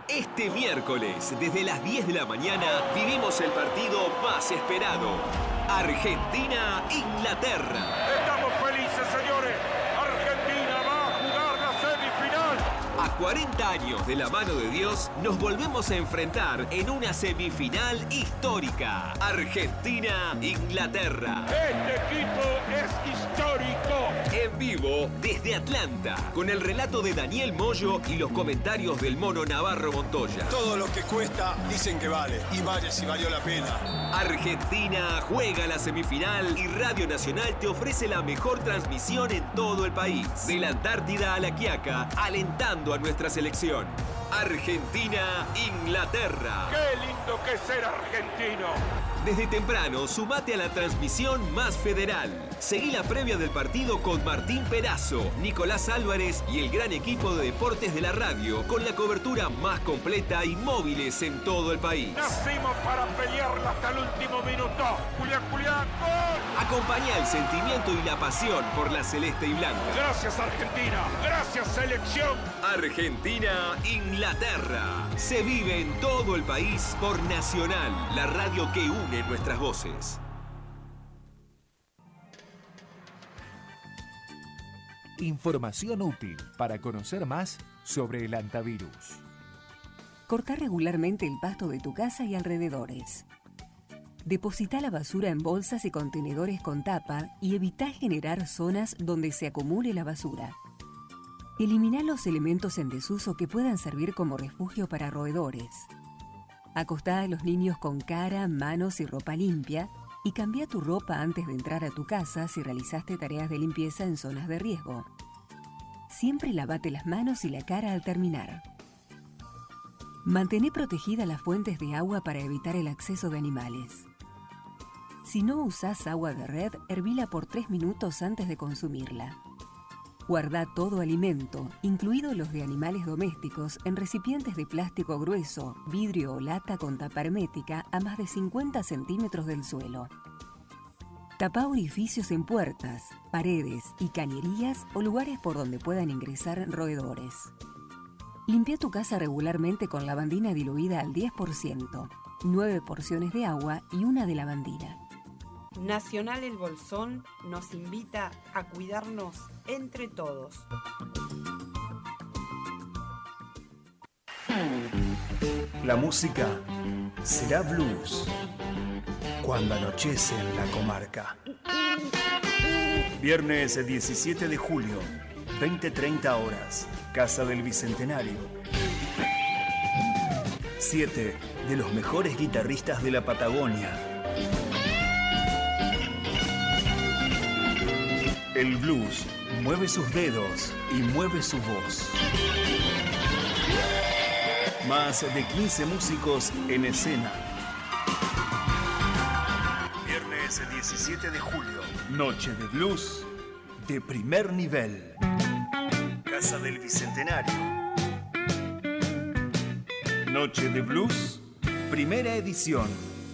Este miércoles, desde las 10 de la mañana, vivimos el partido más esperado. Argentina-Inglaterra. Estamos felices, señores. Argentina va a jugar la semifinal. A 40 años de la mano de Dios, nos volvemos a enfrentar en una semifinal histórica. Argentina-Inglaterra. Este equipo es histórico. En vivo desde Atlanta, con el relato de Daniel Moyo y los comentarios del Mono Navarro Montoya. Todo lo que cuesta dicen que vale, y vale si valió la pena. Argentina juega la semifinal y Radio Nacional te ofrece la mejor transmisión en todo el país. De la Antártida a La Quiaca, alentando a nuestra selección. Argentina-Inglaterra. ¡Qué lindo que es ser argentino! Desde temprano, sumate a la transmisión más federal. Seguí la previa del partido con Martín Perazo, Nicolás Álvarez y el gran equipo de deportes de la radio, con la cobertura más completa y móviles en todo el país. Nacimos para pelearla hasta el último minuto. Julián, ¡gol! Acompañá el sentimiento y la pasión por la celeste y blanca. Gracias, Argentina. Gracias, selección. Argentina-Inglaterra. Se vive en todo el país por Nacional, la radio que une nuestras voces. Información útil para conocer más sobre el hantavirus. Cortá regularmente el pasto de tu casa y alrededores. Depositá la basura en bolsas y contenedores con tapa y evitá generar zonas donde se acumule la basura. Eliminá los elementos en desuso que puedan servir como refugio para roedores. Acostá a los niños con cara, manos y ropa limpia y cambia tu ropa antes de entrar a tu casa si realizaste tareas de limpieza en zonas de riesgo. Siempre lavate las manos y la cara al terminar. Mantén protegida las fuentes de agua para evitar el acceso de animales. Si no usás agua de red, hervila por 3 minutos antes de consumirla. Guardá todo alimento, incluidos los de animales domésticos, en recipientes de plástico grueso, vidrio o lata con tapa hermética a más de 50 centímetros del suelo. Tapá orificios en puertas, paredes y cañerías o lugares por donde puedan ingresar roedores. Limpia tu casa regularmente con lavandina diluida al 10%, 9 porciones de agua y una de lavandina. Nacional El Bolsón nos invita a cuidarnos entre todos. La música será blues cuando anochece en la comarca. Viernes 17 de julio, 20:30 horas, Casa del Bicentenario. 7 de los mejores guitarristas de la Patagonia. El blues mueve sus dedos y mueve su voz. Más de 15 músicos en escena. Viernes 17 de julio, noche de blues de primer nivel. Casa del Bicentenario. Noche de blues, primera edición.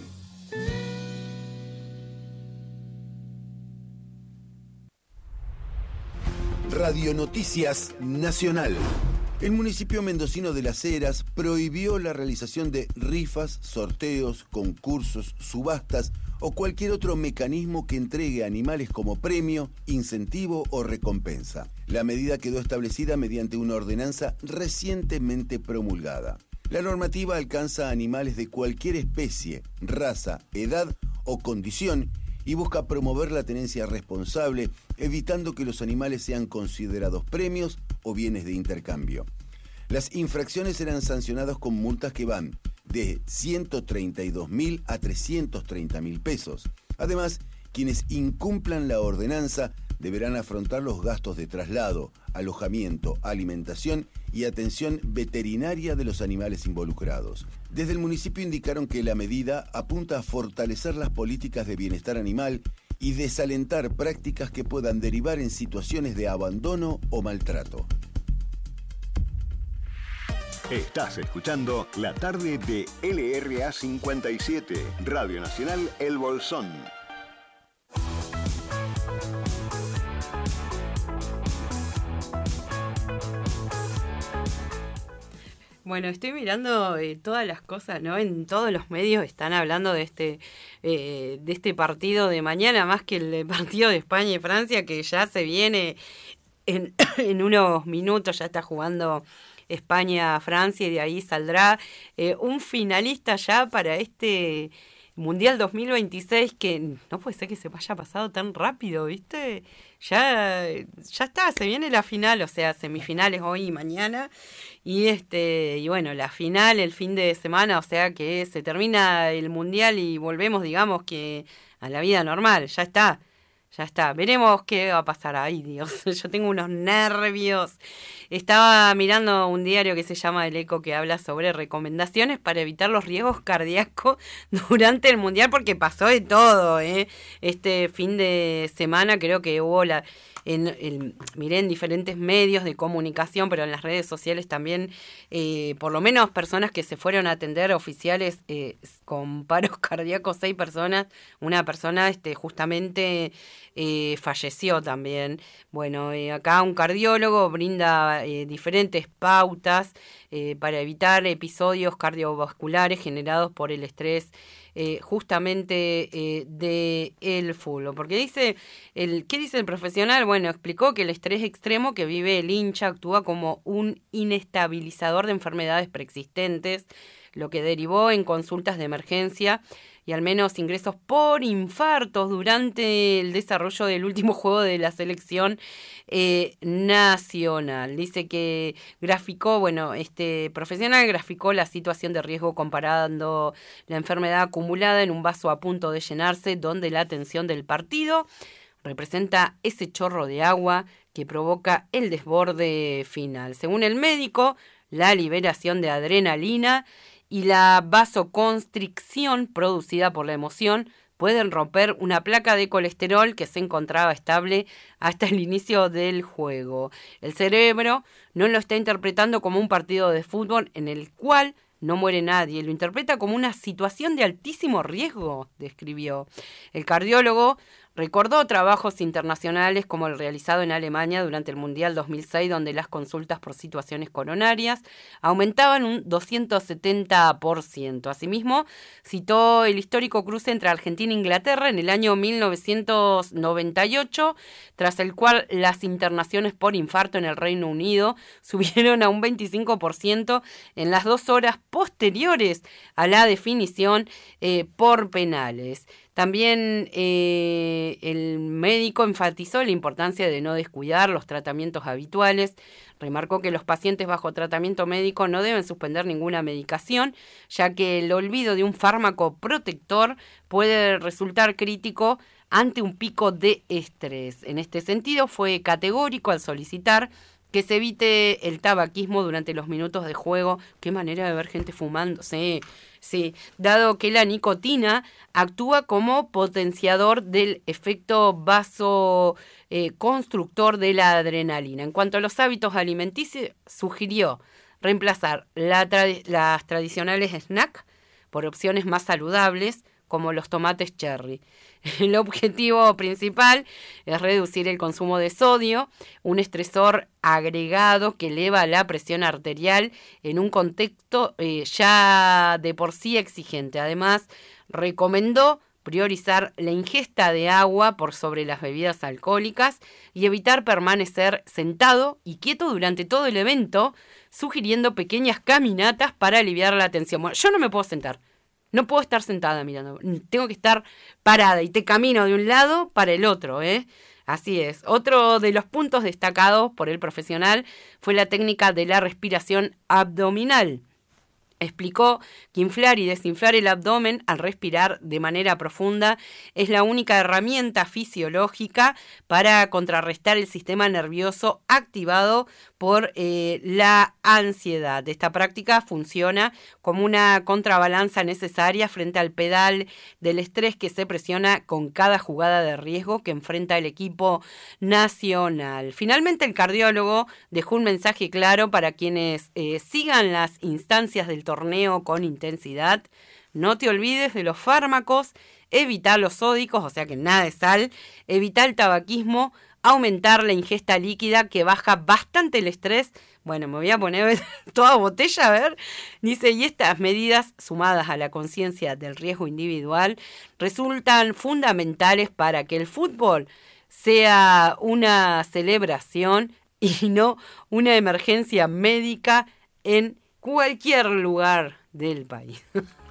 Radio Noticias Nacional. El municipio mendocino de Las Heras prohibió la realización de rifas, sorteos, concursos, subastas o cualquier otro mecanismo que entregue animales como premio, incentivo o recompensa. La medida quedó establecida mediante una ordenanza recientemente promulgada. La normativa alcanza a animales de cualquier especie, raza, edad o condición y busca promover la tenencia responsable, evitando que los animales sean considerados premios o bienes de intercambio. Las infracciones serán sancionadas con multas que van de 132.000 a 330.000 pesos. Además, quienes incumplan la ordenanza deberán afrontar los gastos de traslado, alojamiento, alimentación y atención veterinaria de los animales involucrados. Desde el municipio indicaron que la medida apunta a fortalecer las políticas de bienestar animal y desalentar prácticas que puedan derivar en situaciones de abandono o maltrato. Estás escuchando la tarde de LRA 57, Radio Nacional El Bolsón. Bueno, estoy mirando todas las cosas, ¿no? En todos los medios están hablando de este partido de mañana, más que el partido de España y Francia, que ya se viene en unos minutos, ya está jugando España-Francia y de ahí saldrá un finalista ya para este Mundial 2026, que no puede ser que se haya pasado tan rápido, ¿viste? Ya está, se viene la final, o sea, semifinales hoy y mañana, y bueno, la final el fin de semana, o sea que se termina el Mundial y volvemos, digamos, que a la vida normal, ya está. Veremos qué va a pasar. Ay, Dios, yo tengo unos nervios. Estaba mirando un diario que se llama El Eco, que habla sobre recomendaciones para evitar los riesgos cardíacos durante el Mundial, porque pasó de todo, ¿eh? Este fin de semana creo que hubo miré en diferentes medios de comunicación, pero en las redes sociales también, por lo menos personas que se fueron a atender, oficiales con paros cardíacos, 6 personas, una persona justamente falleció también. Bueno, acá un cardiólogo brinda diferentes pautas para evitar episodios cardiovasculares generados por el estrés justamente del fútbol. Porque ¿qué dice el profesional? Bueno, explicó que el estrés extremo que vive el hincha actúa como un inestabilizador de enfermedades preexistentes, lo que derivó en consultas de emergencia y al menos ingresos por infartos durante el desarrollo del último juego de la selección nacional. Dice que este profesional graficó la situación de riesgo comparando la enfermedad acumulada en un vaso a punto de llenarse, donde la tensión del partido representa ese chorro de agua que provoca el desborde final. Según el médico, la liberación de adrenalina y la vasoconstricción producida por la emoción pueden romper una placa de colesterol que se encontraba estable hasta el inicio del juego. El cerebro no lo está interpretando como un partido de fútbol en el cual no muere nadie, lo interpreta como una situación de altísimo riesgo, describió. El cardiólogo recordó trabajos internacionales como el realizado en Alemania durante el Mundial 2006, donde las consultas por situaciones coronarias aumentaban un 270%. Asimismo, citó el histórico cruce entre Argentina e Inglaterra en el año 1998, tras el cual las internaciones por infarto en el Reino Unido subieron a un 25% en las 2 horas posteriores a la definición por penales. También el médico enfatizó la importancia de no descuidar los tratamientos habituales. Remarcó que los pacientes bajo tratamiento médico no deben suspender ninguna medicación, ya que el olvido de un fármaco protector puede resultar crítico ante un pico de estrés. En este sentido, fue categórico al solicitar que se evite el tabaquismo durante los minutos de juego. Qué manera de ver gente fumando. Sí, dado que la nicotina actúa como potenciador del efecto vasoconstructor de la adrenalina. En cuanto a los hábitos alimenticios, sugirió reemplazar las tradicionales snacks por opciones más saludables, como los tomates cherry. El objetivo principal es reducir el consumo de sodio, un estresor agregado que eleva la presión arterial en un contexto ya de por sí exigente. Además, recomendó priorizar la ingesta de agua por sobre las bebidas alcohólicas y evitar permanecer sentado y quieto durante todo el evento, sugiriendo pequeñas caminatas para aliviar la tensión. Bueno, yo no me puedo sentar. No puedo estar sentada mirando, tengo que estar parada y te camino de un lado para el otro, ¿eh? Así es. Otro de los puntos destacados por el profesional fue la técnica de la respiración abdominal. Explicó que inflar y desinflar el abdomen al respirar de manera profunda es la única herramienta fisiológica para contrarrestar el sistema nervioso activado por la ansiedad. Esta práctica funciona como una contrabalanza necesaria frente al pedal del estrés que se presiona con cada jugada de riesgo que enfrenta el equipo nacional. Finalmente, el cardiólogo dejó un mensaje claro para quienes sigan las instancias del torneo con intensidad. No te olvides de los fármacos, evita los sódicos, o sea que nada de sal, evita el tabaquismo, aumentar la ingesta líquida que baja bastante el estrés, Bueno, me voy a poner toda botella a ver. Dice, y estas medidas, sumadas a la conciencia del riesgo individual, resultan fundamentales para que el fútbol sea una celebración y no una emergencia médica en cualquier lugar del país.